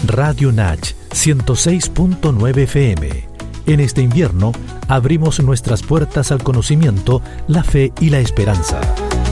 Radio Nach 106.9 FM. En este invierno, abrimos nuestras puertas al conocimiento, la fe y la esperanza.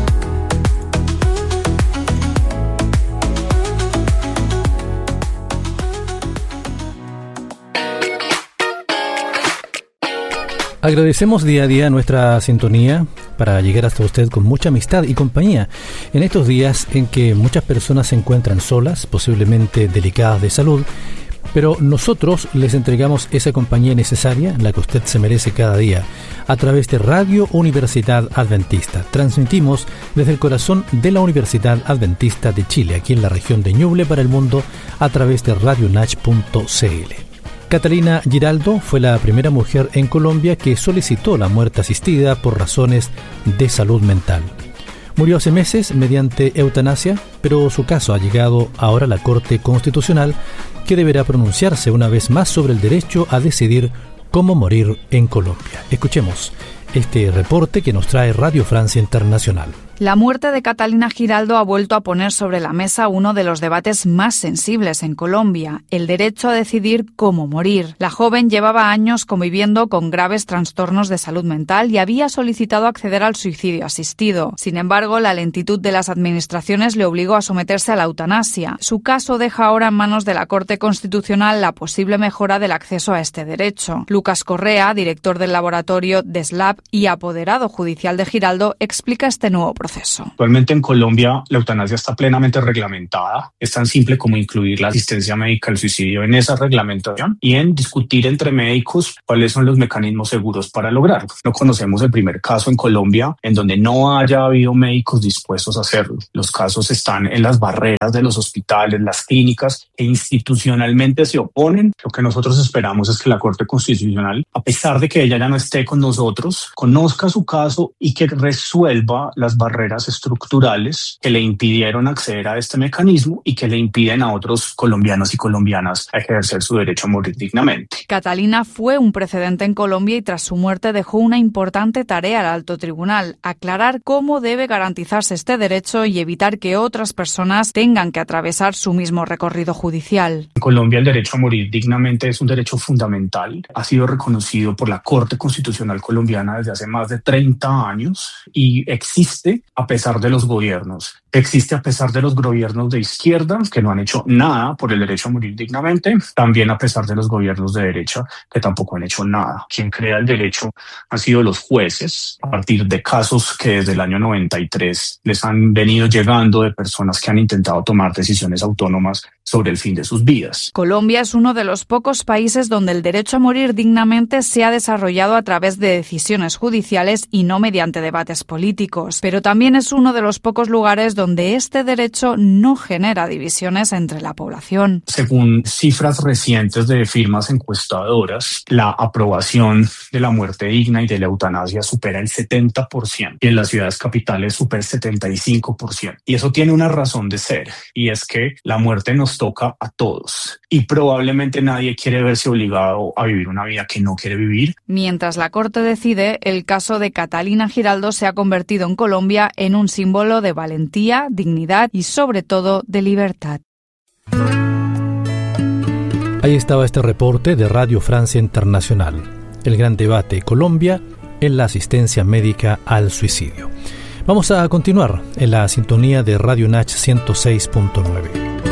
Agradecemos día a día nuestra sintonía para llegar hasta usted con mucha amistad y compañía en estos días en que muchas personas se encuentran solas, posiblemente delicadas de salud, pero nosotros les entregamos esa compañía necesaria, la que usted se merece cada día, a través de Radio Universidad Adventista. Transmitimos desde el corazón de la Universidad Adventista de Chile, aquí en la región de Ñuble para el mundo, a través de radionach.cl. Catalina Giraldo fue la primera mujer en Colombia que solicitó la muerte asistida por razones de salud mental. Murió hace meses mediante eutanasia, pero su caso ha llegado ahora a la Corte Constitucional, que deberá pronunciarse una vez más sobre el derecho a decidir cómo morir en Colombia. Escuchemos este reporte que nos trae Radio Francia Internacional. La muerte de Catalina Giraldo ha vuelto a poner sobre la mesa uno de los debates más sensibles en Colombia, el derecho a decidir cómo morir. La joven llevaba años conviviendo con graves trastornos de salud mental y había solicitado acceder al suicidio asistido. Sin embargo, la lentitud de las administraciones le obligó a someterse a la eutanasia. Su caso deja ahora en manos de la Corte Constitucional la posible mejora del acceso a este derecho. Lucas Correa, director del laboratorio DESLAB y apoderado judicial de Giraldo, explica este nuevo proceso. Actualmente en Colombia la eutanasia está plenamente reglamentada. Es tan simple como incluir la asistencia médica al suicidio en esa reglamentación y en discutir entre médicos cuáles son los mecanismos seguros para lograrlo. No conocemos el primer caso en Colombia en donde no haya habido médicos dispuestos a hacerlo. Los casos están en las barreras de los hospitales, las clínicas, que institucionalmente se oponen. Lo que nosotros esperamos es que la Corte Constitucional, a pesar de que ella ya no esté con nosotros, conozca su caso y que resuelva las barreras estructurales que le impidieron acceder a este mecanismo y que le impiden a otros colombianos y colombianas a ejercer su derecho a morir dignamente. Catalina fue un precedente en Colombia y tras su muerte dejó una importante tarea al alto tribunal: aclarar cómo debe garantizarse este derecho y evitar que otras personas tengan que atravesar su mismo recorrido judicial. En Colombia el derecho a morir dignamente es un derecho fundamental. Ha sido reconocido por la Corte Constitucional colombiana desde hace más de 30 años y existe a pesar de los gobiernos. Existe a pesar de los gobiernos de izquierda que no han hecho nada por el derecho a morir dignamente, también a pesar de los gobiernos de derecha que tampoco han hecho nada. Quien crea el derecho han sido los jueces, a partir de casos que desde el año 93 les han venido llegando de personas que han intentado tomar decisiones autónomas sobre el fin de sus vidas. Colombia es uno de los pocos países donde el derecho a morir dignamente se ha desarrollado a través de decisiones judiciales y no mediante debates políticos, pero también es uno de los pocos lugares donde este derecho no genera divisiones entre la población. Según cifras recientes de firmas encuestadoras, la aprobación de la muerte digna y de la eutanasia supera el 70% y en las ciudades capitales supera el 75%. Y eso tiene una razón de ser, y es que la muerte nos toca a todos y probablemente nadie quiere verse obligado a vivir una vida que no quiere vivir. Mientras la Corte decide, el caso de Catalina Giraldo se ha convertido en Colombia en un símbolo de valentía, dignidad y sobre todo de libertad. Ahí estaba este reporte de Radio Francia Internacional, el gran debate Colombia en la asistencia médica al suicidio. Vamos a continuar en la sintonía de Radio Nach 106.9.